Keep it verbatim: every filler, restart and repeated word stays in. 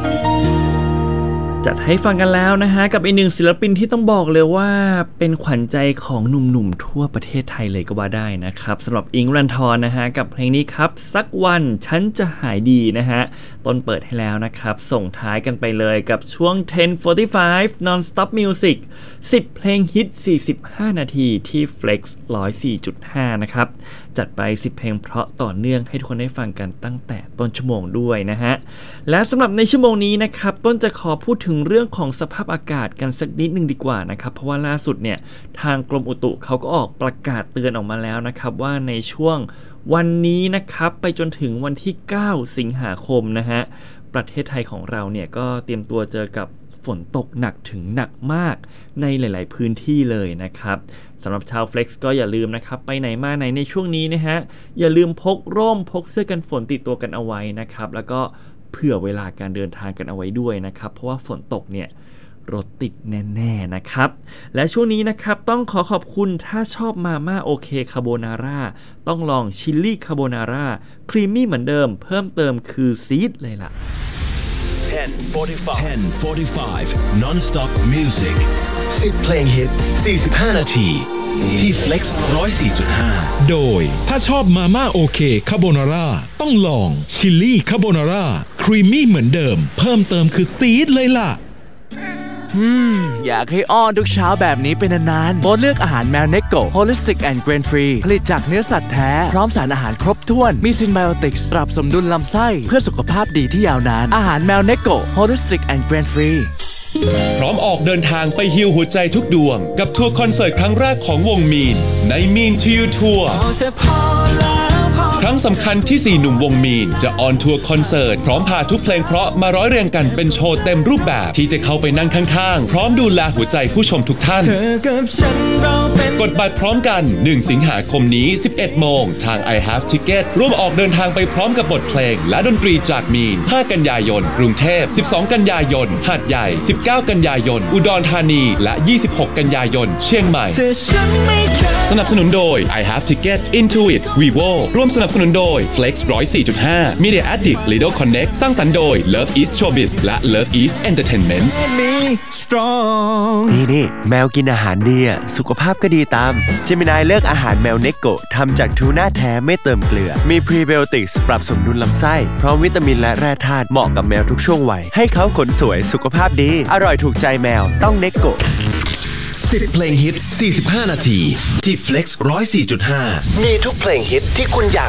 จัดให้ฟังกันแล้วนะฮะกับอีกหนึ่งศิลปินที่ต้องบอกเลยว่าเป็นขวัญใจของหนุ่มๆทั่วประเทศไทยเลยก็ว่าได้นะครับสำหรับอิงค์ วรันธรนะฮะกับเพลงนี้ครับสักวันฉันจะหายดีนะฮะต้นเปิดให้แล้วนะครับส่งท้ายกันไปเลยกับช่วง สิบ สี่สิบห้า Non-Stop Music สิบเพลงฮิตสี่สิบห้านาทีที่ Flex หนึ่งร้อยสี่จุดห้า นะครับจัดไปสิบเพลงเพราะต่อเนื่องให้ทุกคนได้ฟังกันตั้งแต่ต้นชั่วโมงด้วยนะฮะและสำหรับในชั่วโมงนี้นะครับต้นจะขอพูดถึงเรื่องของสภาพอากาศกันสักนิดนึงดีกว่านะครับเพราะว่าล่าสุดเนี่ยทางกรมอุตุเขาก็ออกประกาศเตือนออกมาแล้วนะครับว่าในช่วงวันนี้นะครับไปจนถึงวันที่เก้าสิงหาคมนะฮะประเทศไทยของเราเนี่ยก็เตรียมตัวเจอกับฝนตกหนักถึงหนักมากในหลายๆพื้นที่เลยนะครับสำหรับชาว Flex ก็อย่าลืมนะครับไปไหนมาไหนในช่วงนี้นะฮะอย่าลืมพกร่มพกเสื้อกันฝนติดตัวกันเอาไว้นะครับแล้วก็เผื่อเวลาการเดินทางกันเอาไว้ด้วยนะครับเพราะว่าฝนตกเนี่ยรถติดแน่ๆนะครับและช่วงนี้นะครับต้องขอขอบคุณถ้าชอบมาม่าโอเคคาโบนาร่าต้องลองชิลลี่คาโบนาร่าครีมมี่เหมือนเดิมเพิ่มเติมคือซีดเลยล่ะสิบ Non-Stop Music สิบเพลงฮิตสี่สิบห้านาทีที่ Flex หนึ่งร้อยสี่จุดห้าโดยถ้าชอบมาม่าโอเคคาโบนาร่าต้องลองชิลลี่คาโบนาร่าครีมมี่เหมือนเดิมเพิ่มเติมคือซีดเลยล่ะอืมอยากให้อ้อนทุกเช้าแบบนี้เป็นนานๆโบเลือกอาหารแมวเนโก Holistic and Grain Free ผลิตจากเนื้อสัตว์แท้พร้อมสารอาหารครบถ้วนมีซินไบโอติกส์ปรับสมดุลลำไส้เพื่อสุขภาพดีที่ยาวนานอาหารแมวเนโก Holistic and Grain Free พร้อมออกเดินทางไปฮีลหัวใจทุกดวงกับทัวร์คอนเสิร์ตครั้งแรกของวงมีนในมีน to You ทัวร์ครั้งสำคัญที่สี่หนุ่มวงมีนจะออนทัวร์คอนเสิร์ตพร้อมพาทุกเพลงเพราะมาร้อยเรียงกันเป็นโชว์เต็มรูปแบบที่จะเข้าไปนั่งข้างๆพร้อมดูแลหัวใจผู้ชมทุกท่านกดบัตรพร้อมกันหนึ่งสิงหาคมนี้ สิบเอ็ดโมงทาง I Have Ticket ร่วมออกเดินทางไปพร้อมกับบทเพลงและดนตรีจากมีนห้ากันยายนกรุงเทพสิบสองกันยายนหาดใหญ่สิบเก้ากันยายนอุดรธานีและยี่สิบหกกันยายนเชียงใหม่สนับสนุนโดย I Have Ticket Intuit Vivo ร่วมสนับสนุนโดย Flex หนึ่งร้อยสี่จุดห้า Media Addict Lido Connect สร้างสรรค์โดย Love East Showbiz และ Love East Entertainment นี่นี่แมวกินอาหารดีอ่ะสุขภาพก็ดีตามเจมินายเลือกอาหารแมวเนโกะทำจากทูน่าแท้ไม่เติมเกลือมีพรีไบโอติกส์ปรับสมดุลลำไส้พร้อมวิตามินและแร่ธาตุเหมาะกับแมวทุกช่วงวัยให้เขาขนสวยสุขภาพดีอร่อยถูกใจแมวต้องเนโกะสิบเพลงฮิตสี่สิบห้านาทีที่ Flex หนึ่งร้อยสี่จุดห้ามีทุกเพลงฮิตที่คุณอยาก